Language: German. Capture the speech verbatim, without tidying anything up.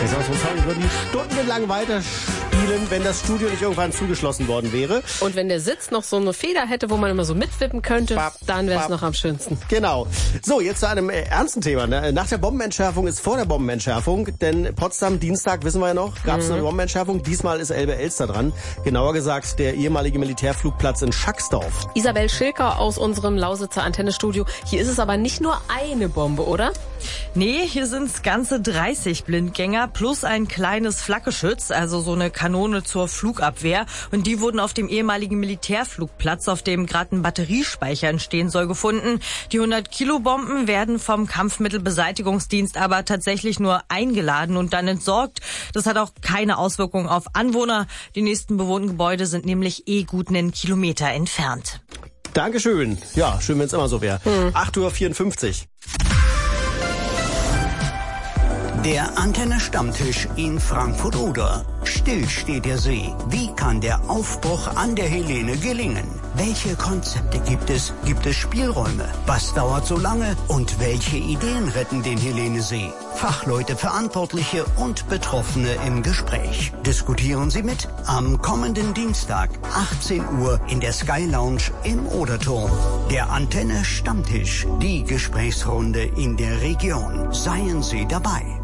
Das heißt, wir würden stundenlang weiterspielen, wenn das Studio nicht irgendwann zugeschlossen worden wäre. Und wenn der Sitz noch so eine Feder hätte, wo man immer so mitwippen könnte, bap, dann wäre es noch am schönsten. Genau. So, jetzt zu einem äh, ernsten Thema. Ne? Nach der Bombenentschärfung ist vor der Bombenentschärfung, denn Potsdam, Dienstag, wissen wir ja noch, gab es mhm. eine Bombenentschärfung. Diesmal ist Elbe-Elster dran. Genauer gesagt, der ehemalige Militärflugplatz in Schacksdorf. Isabel Schilker aus unserem Lausitzer Antennestudio. Hier ist es aber nicht nur eine Bombe, oder? Nee, hier sind's ganze dreißig Blindgänger plus ein kleines Flakgeschütz, also so eine Kanone zur Flugabwehr. Und die wurden auf dem ehemaligen Militärflugplatz, auf dem gerade ein Batteriespeicher entstehen soll, gefunden. Die hundert Kilo Bomben werden vom Kampfmittelbeseitigungsdienst aber tatsächlich nur eingeladen und dann entsorgt. Das hat auch keine Auswirkungen auf Anwohner. Die nächsten bewohnten Gebäude sind nämlich eh gut einen Kilometer entfernt. Dankeschön. Ja, schön, wenn es immer so wäre. Hm. acht Uhr vierundfünfzig. Der Antenne-Stammtisch in Frankfurt-Oder. Still steht der See. Wie kann der Aufbruch an der Helene gelingen? Welche Konzepte gibt es? Gibt es Spielräume? Was dauert so lange? Und welche Ideen retten den Helene-See? Fachleute, Verantwortliche und Betroffene im Gespräch. Diskutieren Sie mit am kommenden Dienstag, achtzehn Uhr in der Sky Lounge im Oderturm. Der Antenne-Stammtisch, die Gesprächsrunde in der Region. Seien Sie dabei.